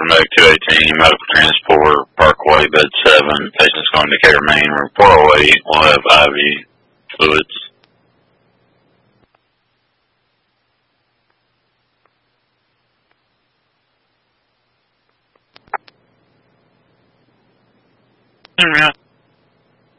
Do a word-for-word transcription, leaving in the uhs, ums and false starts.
for Medic two eighteen, medical transport, Parkway, bed seven, patient's going to Decatur, Maine, room four oh eight, we'll have I V fluids. Yeah.